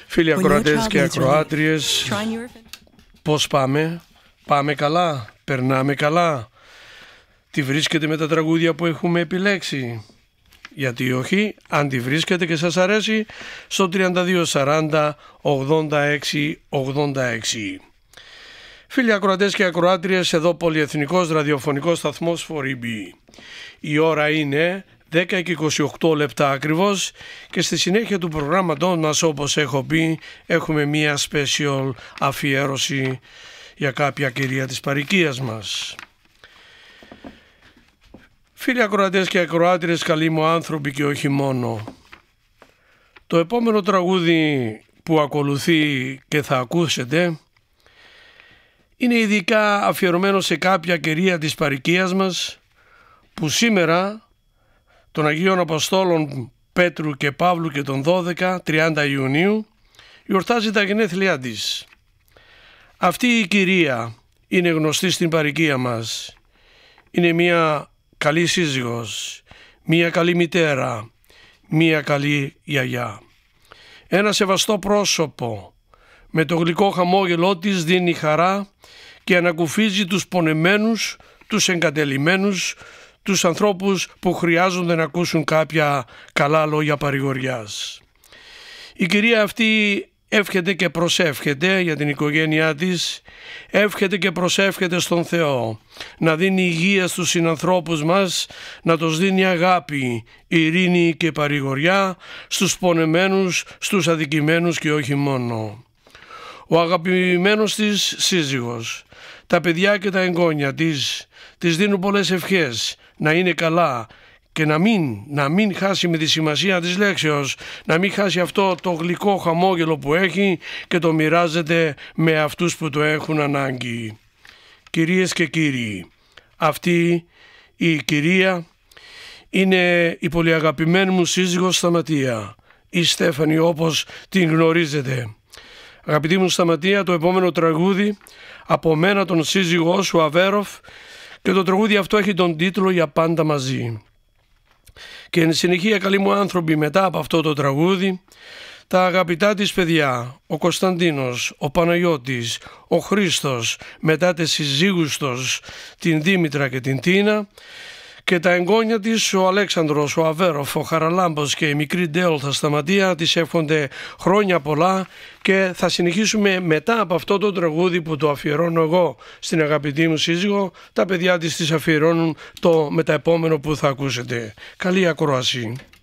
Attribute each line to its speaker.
Speaker 1: Φίλοι ακροατές και ακροάτριες, πώς πάμε? Πάμε καλά? Περνάμε καλά? Τι βρίσκετε με τα τραγούδια που έχουμε επιλέξει? Γιατί όχι, αν τη βρίσκετε και σας αρέσει, στο 3240 86 86. Φίλοι ακροατές και ακροάτριες, εδώ πολυεθνικός ραδιοφωνικός σταθμός Φορήμπη. Η ώρα είναι 10 και 28 λεπτά ακριβώς και στη συνέχεια του προγράμματός μας, όπως έχω πει, έχουμε μία special αφιέρωση για κάποια κυρία της παροικίας μας. Φίλοι ακροατές και ακροάτριες, καλοί μου άνθρωποι και όχι μόνο, το επόμενο τραγούδι που ακολουθεί και θα ακούσετε είναι ειδικά αφιερωμένο σε κάποια κυρία της παροικίας μας που σήμερα των Αγίων Αποστόλων Πέτρου και Παύλου και των 12, 30 Ιουνίου, γιορτάζει τα γενέθλιά της. Αυτή η κυρία είναι γνωστή στην παροικία μας. Είναι μια καλή σύζυγος, μια καλή μητέρα, μια καλή γιαγιά. Ένα σεβαστό πρόσωπο, με το γλυκό χαμόγελό της δίνει χαρά και ανακουφίζει τους πονεμένους, τους εγκατελειμμένους, τους ανθρώπους που χρειάζονται να ακούσουν κάποια καλά λόγια παρηγοριάς. Η κυρία αυτή εύχεται και προσεύχεται για την οικογένειά της, εύχεται και προσεύχεται στον Θεό να δίνει υγεία στους συνανθρώπους μας, να τους δίνει αγάπη, ειρήνη και παρηγοριά στους πονεμένους, στους αδικημένους και όχι μόνο. Ο αγαπημένος της σύζυγος, τα παιδιά και τα εγγόνια της δίνουν πολλές ευχές να είναι καλά και να μην χάσει με τη σημασία της λέξεως, να μην χάσει αυτό το γλυκό χαμόγελο που έχει και το μοιράζεται με αυτούς που το έχουν ανάγκη. Κυρίες και κύριοι, αυτή η κυρία είναι η πολύ αγαπημένη μου σύζυγος Σταματία, η Στέφανη όπως την γνωρίζετε. Αγαπητή μου Σταματία, το επόμενο τραγούδι από μένα τον σύζυγό σου Αβέροφ, και το τραγούδι αυτό έχει τον τίτλο «Για πάντα μαζί». Και εν συνεχεία, καλοί μου άνθρωποι, μετά από αυτό το τραγούδι, τα αγαπητά της παιδιά, ο Κωνσταντίνος, ο Παναγιώτης, ο Χρήστος, μετά τις συζύγους τους, την Δήμητρα και την Τίνα, και τα εγγόνια της, ο Αλέξανδρος, ο Αβέροφ, ο Χαραλάμπος και η μικρή Ντέολθα Σταματία, της εύχονται χρόνια πολλά και θα συνεχίσουμε μετά από αυτό το τραγούδι που το αφιερώνω εγώ στην αγαπητή μου σύζυγο. Τα παιδιά της αφιερώνουν το μεταεπόμενο που θα ακούσετε. Καλή ακρόαση.